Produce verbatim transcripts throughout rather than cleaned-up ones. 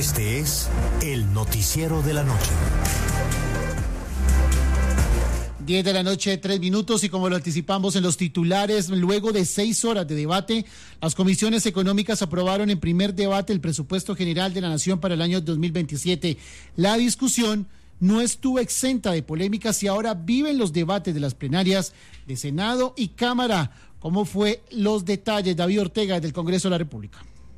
Este es el noticiero de la noche. diez de la noche, tres minutos, y como lo anticipamos en los titulares, luego de seis horas de debate, las comisiones económicas aprobaron en primer debate el presupuesto general de la Nación para el año dos mil veintisiete. La discusión no estuvo exenta de polémicas y ahora viven los debates de las plenarias de Senado y Cámara. ¿Cómo fue los detalles? David Ortega, del Congreso de la República.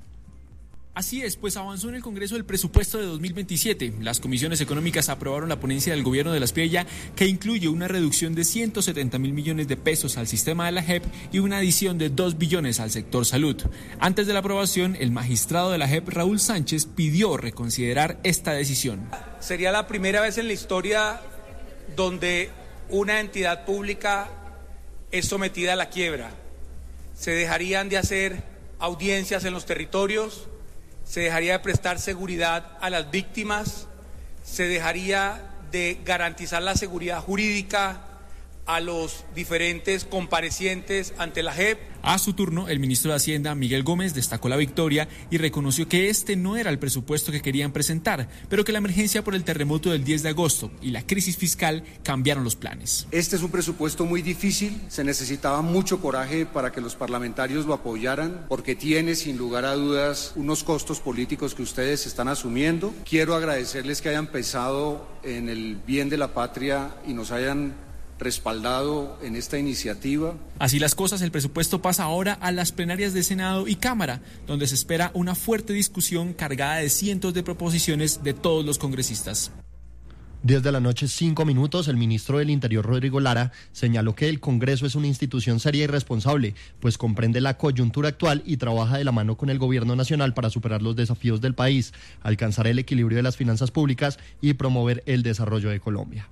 Así es, pues avanzó en el Congreso el presupuesto de dos mil veintisiete. Las comisiones económicas aprobaron la ponencia del gobierno de la Espriella, que incluye una reducción de ciento setenta mil millones de pesos al sistema de la J E P y una adición de dos billones al sector salud. Antes de la aprobación, el magistrado de la J E P, Raúl Sánchez, pidió reconsiderar esta decisión. Sería la primera vez en la historia donde una entidad pública es sometida a la quiebra. Se dejarían de hacer audiencias en los territorios, se dejaría de prestar seguridad a las víctimas, se dejaría de garantizar la seguridad jurídica a los diferentes comparecientes ante la J E P. A su turno, el ministro de Hacienda, Miguel Gómez, destacó la victoria y reconoció que este no era el presupuesto que querían presentar, pero que la emergencia por el terremoto del diez de agosto y la crisis fiscal cambiaron los planes. Este es un presupuesto muy difícil, se necesitaba mucho coraje para que los parlamentarios lo apoyaran, porque tiene sin lugar a dudas unos costos políticos que ustedes están asumiendo. Quiero agradecerles que hayan pensado en el bien de la patria y nos hayan respaldado en esta iniciativa. Así las cosas, el presupuesto pasa ahora a las plenarias de Senado y Cámara, donde se espera una fuerte discusión cargada de cientos de proposiciones de todos los congresistas. diez de la noche, cinco minutos, el ministro del Interior, Rodrigo Lara, señaló que el Congreso es una institución seria y responsable, pues comprende la coyuntura actual y trabaja de la mano con el gobierno nacional para superar los desafíos del país, alcanzar el equilibrio de las finanzas públicas y promover el desarrollo de Colombia.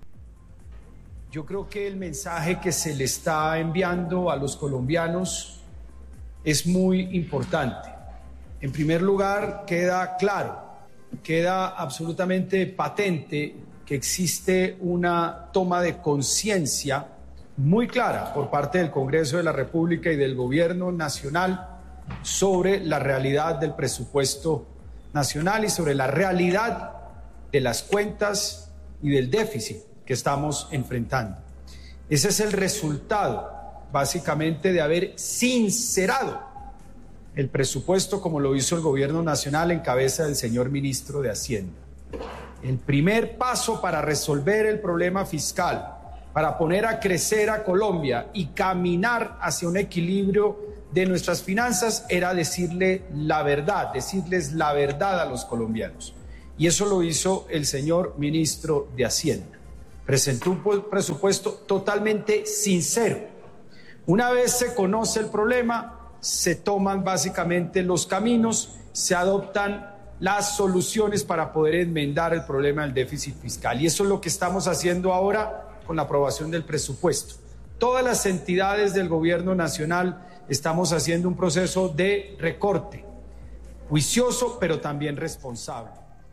Yo creo que el mensaje que se le está enviando a los colombianos es muy importante. En primer lugar, queda claro, queda absolutamente patente que existe una toma de conciencia muy clara por parte del Congreso de la República y del Gobierno Nacional sobre la realidad del presupuesto nacional y sobre la realidad de las cuentas y del déficit que estamos enfrentando. Ese es el resultado, básicamente, de haber sincerado el presupuesto como lo hizo el Gobierno Nacional en cabeza del señor ministro de Hacienda. El primer paso para resolver el problema fiscal, para poner a crecer a Colombia y caminar hacia un equilibrio de nuestras finanzas, era decirle la verdad, decirles la verdad a los colombianos. Y eso lo hizo el señor ministro de Hacienda. Presentó un presupuesto totalmente sincero. Una vez se conoce el problema, se toman básicamente los caminos, se adoptan las soluciones para poder enmendar el problema del déficit fiscal. Y eso es lo que estamos haciendo ahora con la aprobación del presupuesto. Todas las entidades del gobierno nacional estamos haciendo un proceso de recorte, juicioso, pero también responsable.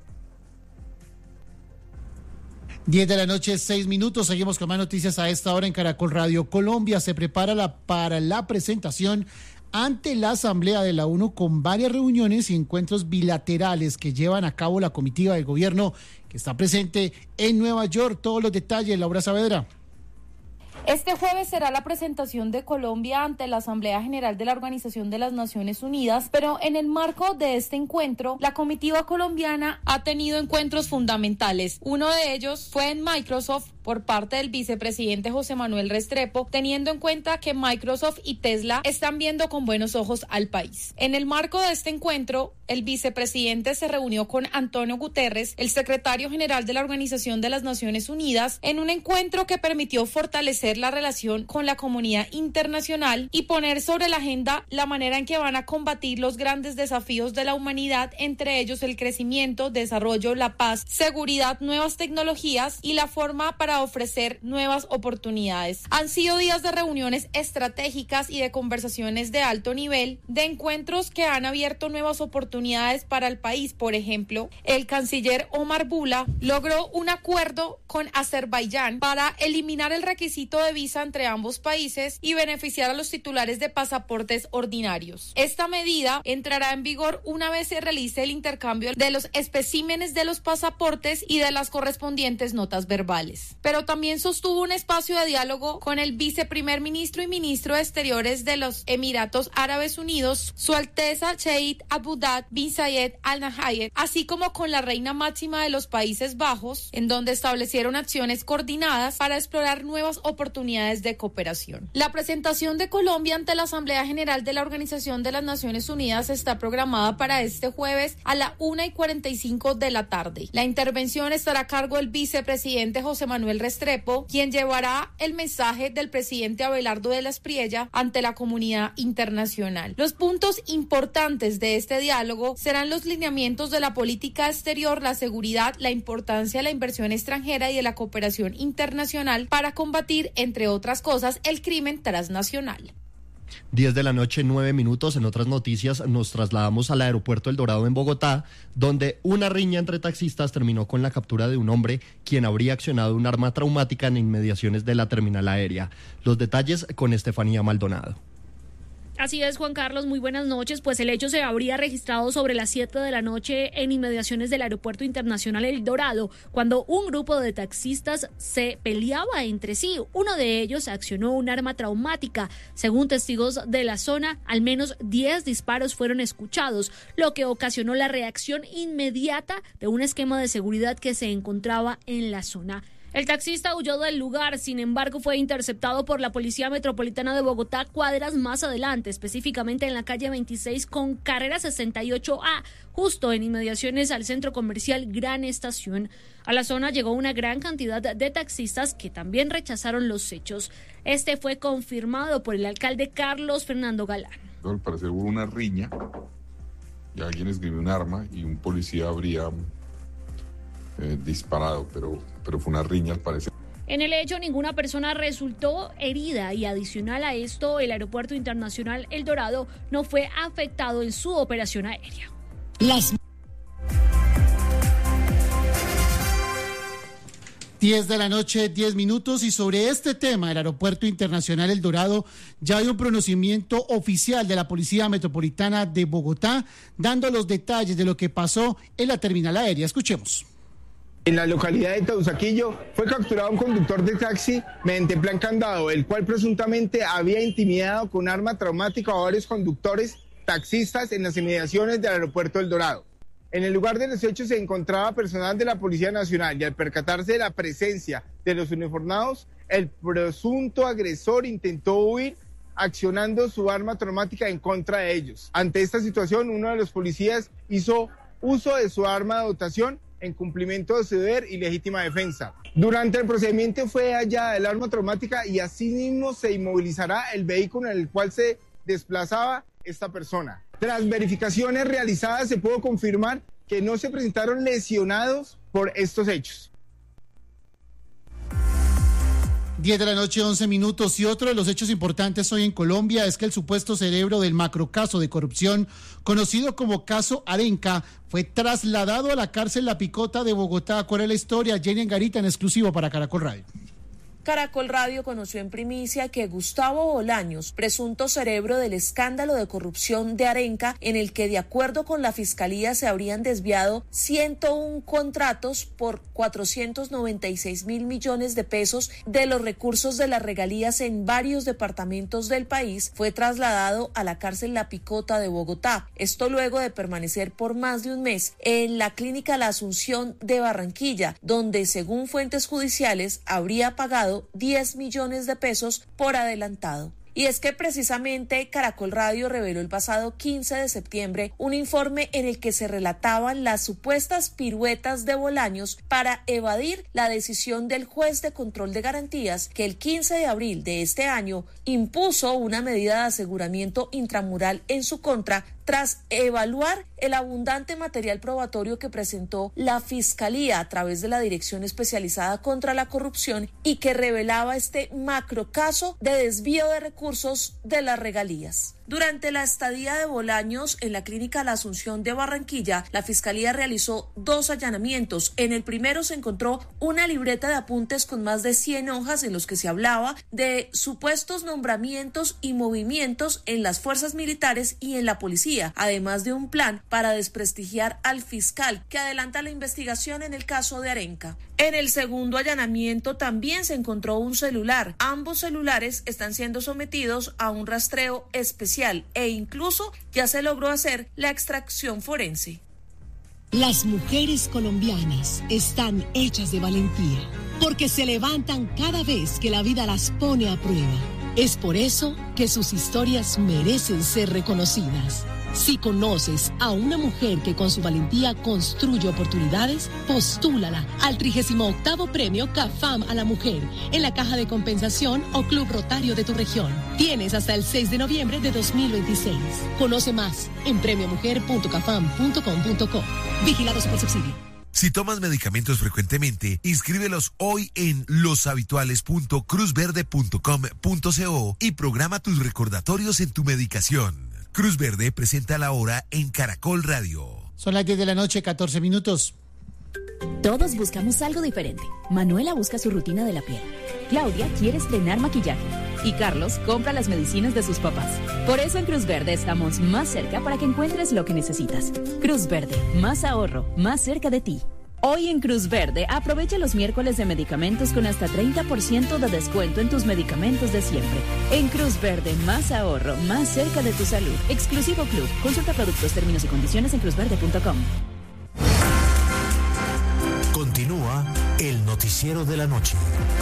diez de la noche, seis minutos. Seguimos con más noticias a esta hora en Caracol Radio. Colombia se prepara la, para la presentación ante la Asamblea de la ONU con varias reuniones y encuentros bilaterales que llevan a cabo la comitiva del gobierno que está presente en Nueva York. Todos los detalles, Laura Saavedra. Este jueves será la presentación de Colombia ante la Asamblea General de la Organización de las Naciones Unidas, pero en el marco de este encuentro, la comitiva colombiana ha tenido encuentros fundamentales. Uno de ellos fue en Microsoft por parte del vicepresidente José Manuel Restrepo, teniendo en cuenta que Microsoft y Tesla están viendo con buenos ojos al país. En el marco de este encuentro, el vicepresidente se reunió con Antonio Guterres, el secretario general de la Organización de las Naciones Unidas, en un encuentro que permitió fortalecer la relación con la comunidad internacional y poner sobre la agenda la manera en que van a combatir los grandes desafíos de la humanidad, entre ellos el crecimiento, desarrollo, la paz, seguridad, nuevas tecnologías y la forma para ofrecer nuevas oportunidades. Han sido días de reuniones estratégicas y de conversaciones de alto nivel, de encuentros que han abierto nuevas oportunidades para el país. Por ejemplo, el canciller Omar Bula logró un acuerdo con Azerbaiyán para eliminar el requisito de visa entre ambos países y beneficiar a los titulares de pasaportes ordinarios. Esta medida entrará en vigor una vez se realice el intercambio de los especímenes de los pasaportes y de las correspondientes notas verbales. Pero también sostuvo un espacio de diálogo con el viceprimer ministro y ministro de Exteriores de los Emiratos Árabes Unidos, Su Alteza Sheikh Abdullah bin Zayed Al Nahyan, así como con la reina máxima de los Países Bajos, en donde establecieron acciones coordinadas para explorar nuevas oportunidades de cooperación. La presentación de Colombia ante la Asamblea General de la Organización de las Naciones Unidas está programada para este jueves a la una y cuarenta y cinco de la tarde. La intervención estará a cargo del vicepresidente José Manuel Restrepo, quien llevará el mensaje del presidente Abelardo de la Espriella ante la comunidad internacional. Los puntos importantes de este diálogo serán los lineamientos de la política exterior, la seguridad, la importancia de la inversión extranjera y de la cooperación internacional para combatir, entre otras cosas, el crimen transnacional. diez de la noche, nueve minutos. En otras noticias nos trasladamos al aeropuerto El Dorado en Bogotá, donde una riña entre taxistas terminó con la captura de un hombre quien habría accionado un arma traumática en inmediaciones de la terminal aérea. Los detalles con Estefanía Maldonado. Así es, Juan Carlos, muy buenas noches. Pues el hecho se habría registrado sobre las siete de la noche en inmediaciones del Aeropuerto Internacional El Dorado, cuando un grupo de taxistas se peleaba entre sí. Uno de ellos accionó un arma traumática. Según testigos de la zona, al menos diez disparos fueron escuchados, lo que ocasionó la reacción inmediata de un esquema de seguridad que se encontraba en la zona. El taxista huyó del lugar, sin embargo fue interceptado por la Policía Metropolitana de Bogotá cuadras más adelante, específicamente en la calle veintiséis con carrera sesenta y ocho A, justo en inmediaciones al centro comercial Gran Estación. A la zona llegó una gran cantidad de taxistas que también rechazaron los hechos. Este fue confirmado por el alcalde Carlos Fernando Galán. Al parecer hubo una riña y alguien escribió un arma y un policía habría eh, disparado, pero, pero fue una riña al parecer. En el hecho, ninguna persona resultó herida y adicional a esto, el Aeropuerto Internacional El Dorado no fue afectado en su operación aérea. Las diez de la noche, diez minutos, y sobre este tema, el Aeropuerto Internacional El Dorado, ya hay un pronunciamiento oficial de la Policía Metropolitana de Bogotá, dando los detalles de lo que pasó en la terminal aérea. Escuchemos. En la localidad de Teusaquillo fue capturado un conductor de taxi mediante plan candado, el cual presuntamente había intimidado con arma traumática a varios conductores taxistas en las inmediaciones del Aeropuerto El Dorado. En el lugar de los hechos se encontraba personal de la Policía Nacional y al percatarse de la presencia de los uniformados, el presunto agresor intentó huir accionando su arma traumática en contra de ellos. Ante esta situación, uno de los policías hizo uso de su arma de dotación en cumplimiento de su deber y legítima defensa. Durante el procedimiento fue hallada el arma traumática y asimismo se inmovilizará el vehículo en el cual se desplazaba esta persona. Tras verificaciones realizadas se pudo confirmar que no se presentaron lesionados por estos hechos. diez de la noche, once minutos, y otro de los hechos importantes hoy en Colombia es que el supuesto cerebro del macrocaso de corrupción, conocido como caso Arenca, fue trasladado a la cárcel La Picota de Bogotá. ¿Cuál es la historia? Jenny Angarita, en exclusivo para Caracol Radio. Caracol Radio conoció en primicia que Gustavo Bolaños, presunto cerebro del escándalo de corrupción de Arenca, en el que de acuerdo con la Fiscalía se habrían desviado ciento uno contratos por cuatrocientos noventa y seis mil millones de pesos de los recursos de las regalías en varios departamentos del país, fue trasladado a la cárcel La Picota de Bogotá. Esto luego de permanecer por más de un mes en la clínica La Asunción de Barranquilla, donde según fuentes judiciales habría pagado diez millones de pesos por adelantado. Y es que precisamente Caracol Radio reveló el pasado quince de septiembre un informe en el que se relataban las supuestas piruetas de Bolaños para evadir la decisión del juez de control de garantías que el quince de abril de este año impuso una medida de aseguramiento intramural en su contra tras evaluar el abundante material probatorio que presentó la Fiscalía a través de la Dirección Especializada contra la Corrupción y que revelaba este macrocaso de desvío de recursos de las regalías. Durante la estadía de Bolaños en la clínica La Asunción de Barranquilla, la Fiscalía realizó dos allanamientos. En el primero se encontró una libreta de apuntes con más de cien hojas en los que se hablaba de supuestos nombramientos y movimientos en las fuerzas militares y en la policía, además de un plan para desprestigiar al fiscal que adelanta la investigación en el caso de Arenca. En el segundo allanamiento también se encontró un celular. Ambos celulares están siendo sometidos a un rastreo especial e incluso ya se logró hacer la extracción forense. Las mujeres colombianas están hechas de valentía porque se levantan cada vez que la vida las pone a prueba. Es por eso que sus historias merecen ser reconocidas. Si conoces a una mujer que con su valentía construye oportunidades, postúlala al trigésimo octavo Premio CAFAM a la Mujer en la Caja de Compensación o Club Rotario de tu región. Tienes hasta el seis de noviembre de dos mil veintiséis. Conoce más en premio mujer punto cafam punto com punto co. Vigilados por Subsidio. Si tomas medicamentos frecuentemente, inscríbelos hoy en loshabituales punto cruz verde punto com punto co y programa tus recordatorios en tu medicación. Cruz Verde presenta la hora en Caracol Radio. Son las diez de la noche, catorce minutos. Todos buscamos algo diferente. Manuela busca su rutina de la piel. Claudia quiere estrenar maquillaje. Y Carlos compra las medicinas de sus papás. Por eso en Cruz Verde estamos más cerca para que encuentres lo que necesitas. Cruz Verde, más ahorro, más cerca de ti. Hoy en Cruz Verde, aprovecha los miércoles de medicamentos con hasta treinta por ciento de descuento en tus medicamentos de siempre. En Cruz Verde, más ahorro, más cerca de tu salud. Exclusivo Club. Consulta productos, términos y condiciones en cruz verde punto com. Continúa el noticiero de la noche.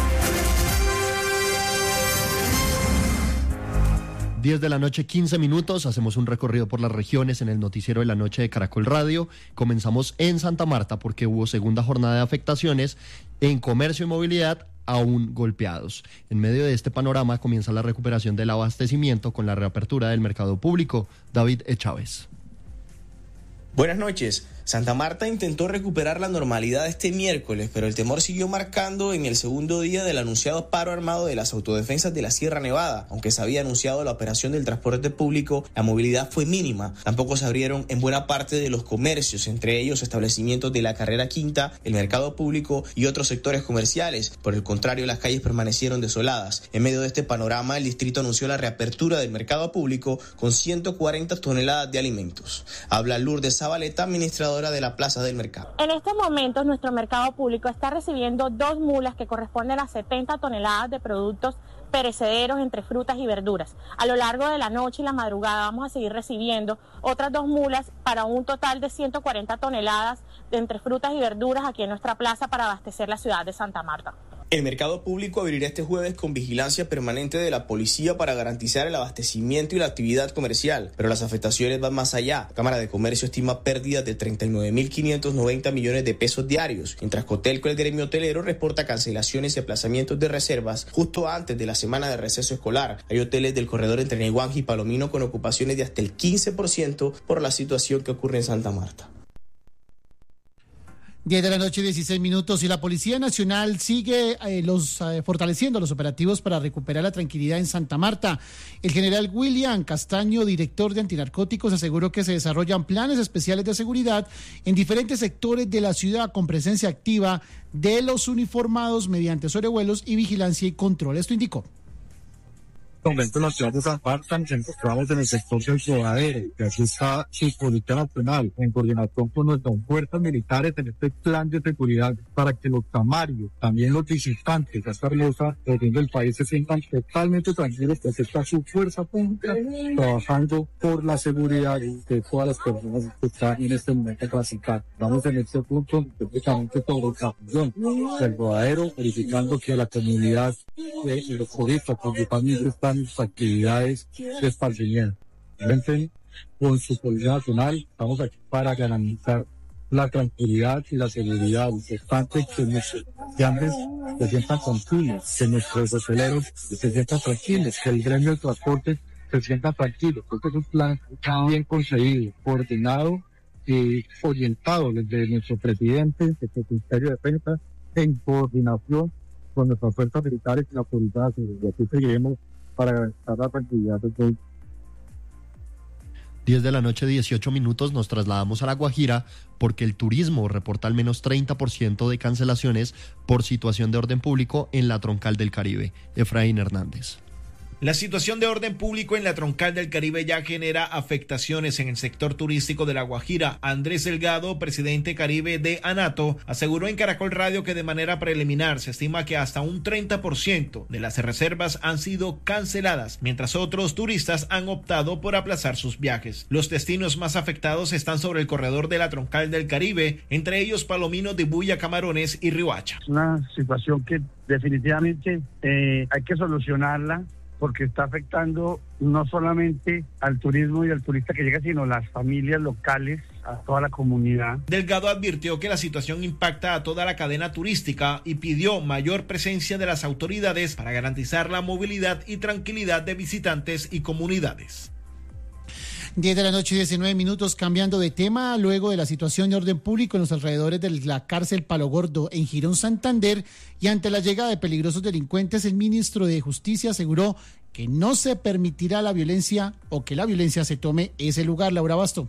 diez de la noche, quince minutos, hacemos un recorrido por las regiones en el noticiero de la noche de Caracol Radio. Comenzamos en Santa Marta porque hubo segunda jornada de afectaciones en comercio y movilidad aún golpeados. En medio de este panorama comienza la recuperación del abastecimiento con la reapertura del mercado público. David E. Chávez. Buenas noches. Santa Marta intentó recuperar la normalidad este miércoles, pero el temor siguió marcando en el segundo día del anunciado paro armado de las autodefensas de la Sierra Nevada. Aunque se había anunciado la operación del transporte público, la movilidad fue mínima. Tampoco se abrieron en buena parte de los comercios, entre ellos establecimientos de la Carrera Quinta, el mercado público y otros sectores comerciales. Por el contrario, las calles permanecieron desoladas. En medio de este panorama, el distrito anunció la reapertura del mercado público con ciento cuarenta toneladas de alimentos. Habla Lourdes Zabaleta, administradora de la Plaza del Mercado. En estos momentos nuestro mercado público está recibiendo dos mulas que corresponden a setenta toneladas de productos perecederos entre frutas y verduras. A lo largo de la noche y la madrugada vamos a seguir recibiendo otras dos mulas para un total de ciento cuarenta toneladas de entre frutas y verduras aquí en nuestra plaza para abastecer la ciudad de Santa Marta. El mercado público abrirá este jueves con vigilancia permanente de la policía para garantizar el abastecimiento y la actividad comercial, pero las afectaciones van más allá. La Cámara de Comercio estima pérdidas de treinta y nueve mil quinientos noventa millones de pesos diarios, mientras Cotelco, el gremio hotelero, reporta cancelaciones y aplazamientos de reservas justo antes de la semana de receso escolar. Hay hoteles del corredor entre Neguanja y Palomino con ocupaciones de hasta el quince por ciento por la situación que ocurre en Santa Marta. diez de la noche, dieciséis minutos, y la Policía Nacional sigue eh, los eh, fortaleciendo los operativos para recuperar la tranquilidad en Santa Marta. El general William Castaño, director de antinarcóticos, aseguró que se desarrollan planes especiales de seguridad en diferentes sectores de la ciudad con presencia activa de los uniformados mediante sobrevuelos y vigilancia y control. Esto indicó. Momento en la ciudad de Santa Marta nos encontramos en el sector del Rodadero, que aquí está su Policía Nacional, en coordinación con nuestras fuerzas militares en este plan de seguridad para que los camarios, también los visitantes de esta hermosa región del país se sientan totalmente tranquilos, que aquí está su fuerza pública trabajando por la seguridad de todas las personas que están en este momento clasificadas. Vamos en este punto, prácticamente todo la región del Rodadero, verificando que la comunidad de los turistas principalmente están sus actividades de esparcimiento. Con su Policía Nacional estamos aquí para garantizar la tranquilidad y la seguridad. Es importante que nuestros estudiantes se sientan tranquilos, que nuestros hoteleros se sientan tranquilos, que el gremio del transporte se sienta tranquilo. Este es un plan bien concebido, coordinado y orientado desde nuestro presidente, desde el Ministerio de Defensa, en coordinación con nuestras fuerzas militares y la autoridad. Y aquí seguiremos para garantizar la tranquilidad de todos. diez de la noche, dieciocho minutos, nos trasladamos a La Guajira porque el turismo reporta al menos treinta por ciento de cancelaciones por situación de orden público en la Troncal del Caribe. Efraín Hernández. La situación de orden público en la Troncal del Caribe ya genera afectaciones en el sector turístico de La Guajira. Andrés Delgado, presidente Caribe de ANATO, aseguró en Caracol Radio que de manera preliminar se estima que hasta un treinta por ciento de las reservas han sido canceladas, mientras otros turistas han optado por aplazar sus viajes. Los destinos más afectados están sobre el corredor de la Troncal del Caribe, entre ellos Palomino, Dibuya, Camarones y Riohacha. Es una situación que definitivamente eh, hay que solucionarla, porque está afectando no solamente al turismo y al turista que llega, sino las familias locales, a toda la comunidad. Delgado advirtió que la situación impacta a toda la cadena turística y pidió mayor presencia de las autoridades para garantizar la movilidad y tranquilidad de visitantes y comunidades. diez de la noche, diecinueve minutos, cambiando de tema, luego de la situación de orden público en los alrededores de la cárcel Palo Gordo en Girón, Santander, y ante la llegada de peligrosos delincuentes, el ministro de Justicia aseguró que no se permitirá la violencia o que la violencia se tome ese lugar. Laura Basto.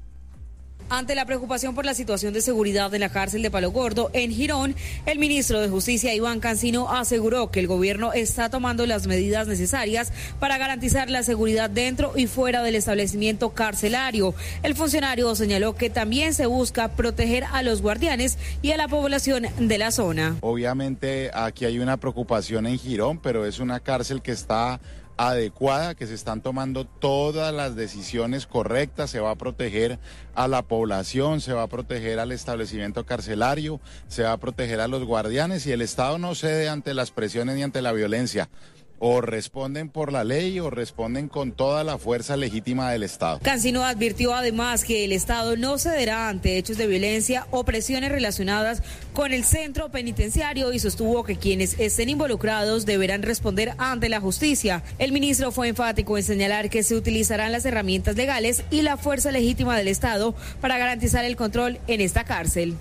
Ante la preocupación por la situación de seguridad de la cárcel de Palo Gordo en Girón, el ministro de Justicia, Iván Cancino, aseguró que el gobierno está tomando las medidas necesarias para garantizar la seguridad dentro y fuera del establecimiento carcelario. El funcionario señaló que también se busca proteger a los guardianes y a la población de la zona. Obviamente aquí hay una preocupación en Girón, pero es una cárcel que está adecuada, que se están tomando todas las decisiones correctas, se va a proteger a la población, se va a proteger al establecimiento carcelario, se va a proteger a los guardianes y el Estado no cede ante las presiones ni ante la violencia. O responden por la ley o responden con toda la fuerza legítima del Estado. Cancino advirtió además que el Estado no cederá ante hechos de violencia o presiones relacionadas con el centro penitenciario y sostuvo que quienes estén involucrados deberán responder ante la justicia. El ministro fue enfático en señalar que se utilizarán las herramientas legales y la fuerza legítima del Estado para garantizar el control en esta cárcel.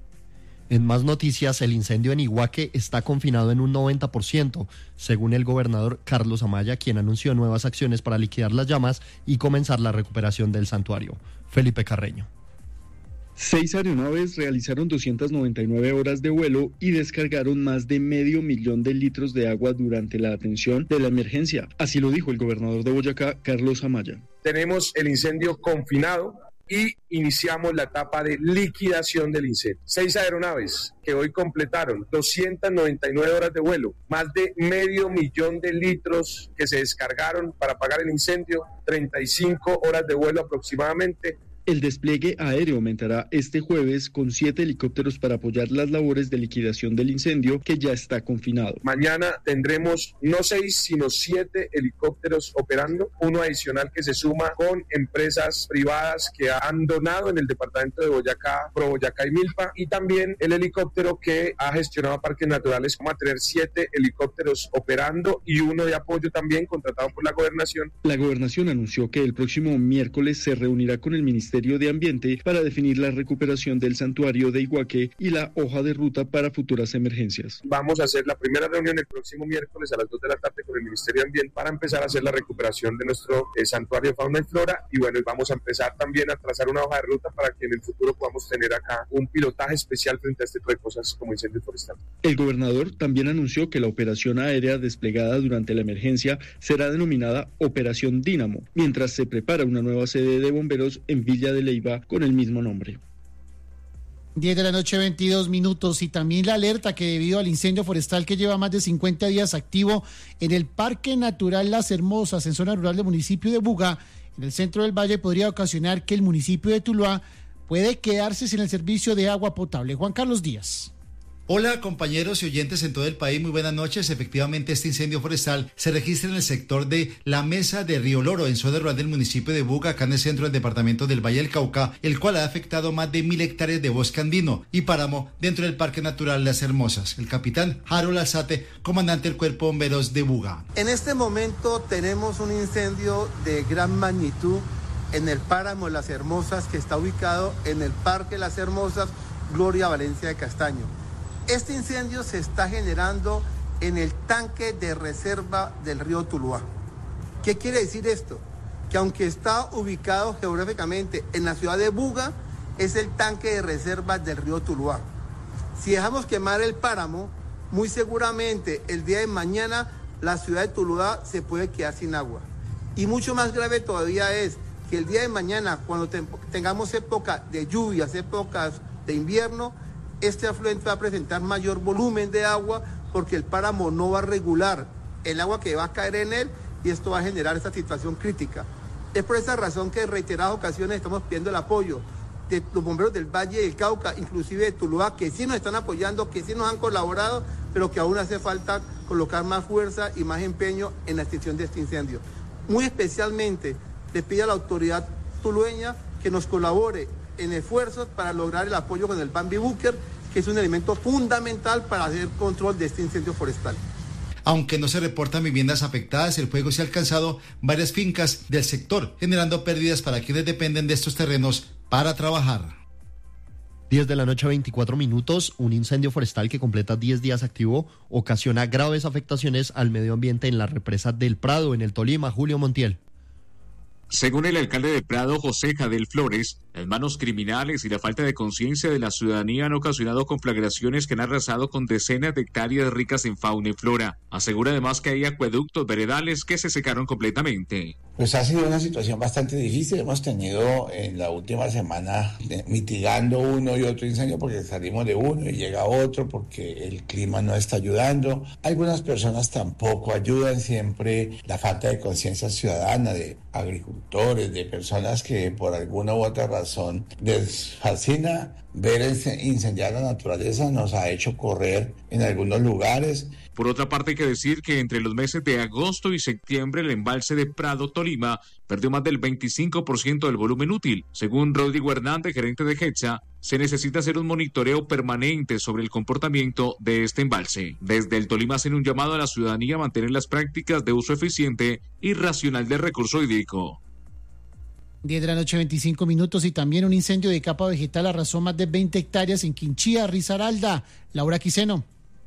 En más noticias, el incendio en Iguaque está confinado en un noventa por ciento, según el gobernador Carlos Amaya, quien anunció nuevas acciones para liquidar las llamas y comenzar la recuperación del santuario. Felipe Carreño. Seis aeronaves realizaron doscientas noventa y nueve horas de vuelo y descargaron más de medio millón de litros de agua durante la atención de la emergencia. Así lo dijo el gobernador de Boyacá, Carlos Amaya. Tenemos el incendio confinado y iniciamos la etapa de liquidación del incendio. Seis aeronaves que hoy completaron doscientas noventa y nueve horas de vuelo, más de medio millón de litros que se descargaron para apagar el incendio, treinta y cinco horas de vuelo aproximadamente. El despliegue aéreo aumentará este jueves con siete helicópteros para apoyar las labores de liquidación del incendio que ya está confinado. Mañana tendremos no seis, sino siete helicópteros operando, uno adicional que se suma con empresas privadas que han donado en el departamento de Boyacá, Pro Boyacá y Milpa, y también el helicóptero que ha gestionado Parques Naturales. Vamos a tener siete helicópteros operando y uno de apoyo también contratado por la gobernación. La gobernación anunció que el próximo miércoles se reunirá con el Ministerio de Ambiente para definir la recuperación del santuario de Iguaque y la hoja de ruta para futuras emergencias. Vamos a hacer la primera reunión el próximo miércoles a las dos de la tarde con el Ministerio de Ambiente para empezar a hacer la recuperación de nuestro eh, santuario de fauna y flora y bueno, vamos a empezar también a trazar una hoja de ruta para que en el futuro podamos tener acá un pilotaje especial frente a este tipo de cosas como incendios forestales. El gobernador también anunció que la operación aérea desplegada durante la emergencia será denominada Operación Dínamo, mientras se prepara una nueva sede de bomberos en Villa de Leyva con el mismo nombre. diez de la noche, veintidós minutos, y también la alerta que debido al incendio forestal que lleva más de cincuenta días activo en el Parque Natural Las Hermosas, en zona rural del municipio de Buga, en el centro del valle, podría ocasionar que el municipio de Tuluá puede quedarse sin el servicio de agua potable. Juan Carlos Díaz. Hola compañeros y oyentes en todo el país, muy buenas noches. Efectivamente, este incendio forestal se registra en el sector de La Mesa de Río Loro, en zona rural del municipio de Buga, acá en el centro del departamento del Valle del Cauca, el cual ha afectado más de mil hectáreas de bosque andino y páramo dentro del Parque Natural Las Hermosas. El capitán Harold Alzate, comandante del Cuerpo de Bomberos de Buga. En este momento tenemos un incendio de gran magnitud en el páramo Las Hermosas, que está ubicado en el Parque Las Hermosas, Gloria Valencia de Castaño. Este incendio se está generando en el tanque de reserva del río Tuluá. ¿Qué quiere decir esto? que aunque está ubicado geográficamente en la ciudad de Buga, es el tanque de reservas del río Tuluá. Si dejamos quemar el páramo, muy seguramente el día de mañana la ciudad de Tuluá se puede quedar sin agua. Y mucho más grave todavía es que el día de mañana, cuando te, tengamos época de lluvias, épocas de invierno, este afluente va a presentar mayor volumen de agua porque el páramo no va a regular el agua que va a caer en él y esto va a generar esta situación crítica. Es por esa razón que en reiteradas ocasiones estamos pidiendo el apoyo de los bomberos del Valle del Cauca, inclusive de Tuluá, que sí nos están apoyando, que sí nos han colaborado, pero que aún hace falta colocar más fuerza y más empeño en la extinción de este incendio. Muy especialmente le pido a la autoridad tulueña que nos colabore en esfuerzos para lograr el apoyo con el Bambi Búker, que es un elemento fundamental para hacer control de este incendio forestal. Aunque no se reportan viviendas afectadas, el fuego se ha alcanzado varias fincas del sector, generando pérdidas para quienes dependen de estos terrenos para trabajar. diez de la noche, veinticuatro minutos, un incendio forestal que completa diez días activo ocasiona graves afectaciones al medio ambiente en la represa del Prado, en el Tolima. Julio Montiel. Según el alcalde de Prado, José Jadel Flores, las manos criminales y la falta de conciencia de la ciudadanía han ocasionado conflagraciones que han arrasado con decenas de hectáreas ricas en fauna y flora. Asegura además que hay acueductos veredales que se secaron completamente. Pues ha sido una situación bastante difícil. Hemos tenido en la última semana mitigando uno y otro incendio porque salimos de uno y llega otro porque el clima no está ayudando. Algunas personas tampoco ayudan, siempre la falta de conciencia ciudadana de agricultores, de personas que por alguna u otra razón les fascina ver incendiar la naturaleza, nos ha hecho correr en algunos lugares. Por otra parte, hay que decir que entre los meses de agosto y septiembre el embalse de Prado, Tolima, perdió más del veinticinco por ciento del volumen útil. Según Rodrigo Hernández, gerente de Getza, se necesita hacer un monitoreo permanente sobre el comportamiento de este embalse. Desde el Tolima hacen un llamado a la ciudadanía a mantener las prácticas de uso eficiente y racional del recurso hídrico. diez de la noche, veinticinco minutos, y también un incendio de capa vegetal arrasó más de veinte hectáreas en Quinchía, Risaralda. Laura Quiseno.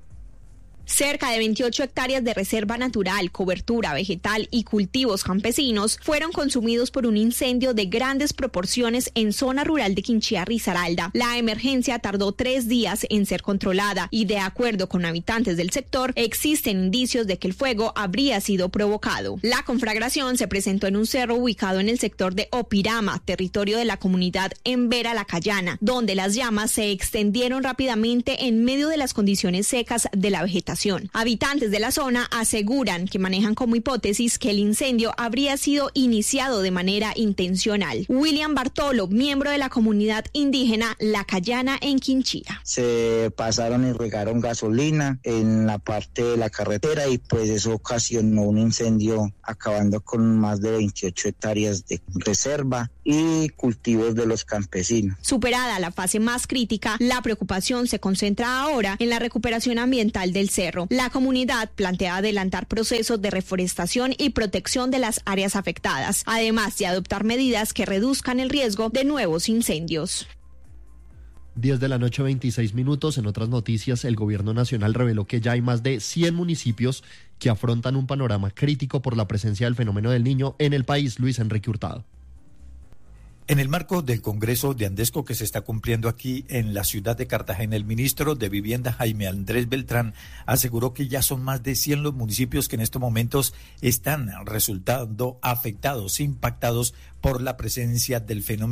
Cerca de veintiocho hectáreas de reserva natural, cobertura vegetal y cultivos campesinos fueron consumidos por un incendio de grandes proporciones en zona rural de Quinchía, Risaralda. La emergencia tardó tres días en ser controlada y, de acuerdo con habitantes del sector, existen indicios de que el fuego habría sido provocado. La conflagración se presentó en un cerro ubicado en el sector de Opirama, territorio de la comunidad Embera La Cayana, donde las llamas se extendieron rápidamente en medio de las condiciones secas de la vegetación. Habitantes de la zona aseguran que manejan como hipótesis que el incendio habría sido iniciado de manera intencional. William Bartolo, miembro de la comunidad indígena La Cayana en Quinchía. Se pasaron y regaron gasolina en la parte de la carretera y pues eso ocasionó un incendio acabando con más de veintiocho hectáreas de reserva y cultivos de los campesinos. Superada la fase más crítica, la preocupación se concentra ahora en la recuperación ambiental del cerro. La comunidad plantea adelantar procesos de reforestación y protección de las áreas afectadas, además de adoptar medidas que reduzcan el riesgo de nuevos incendios. diez de la noche, veintiséis minutos. En otras noticias, el gobierno nacional reveló que ya hay más de cien municipios que afrontan un panorama crítico por la presencia del fenómeno del Niño en el país. Luis Enrique Hurtado. En el marco del Congreso de Andesco que se está cumpliendo aquí en la ciudad de Cartagena, el ministro de Vivienda, Jaime Andrés Beltrán, aseguró que ya son más de cien los municipios que en estos momentos están resultando afectados, impactados por la presencia del fenómeno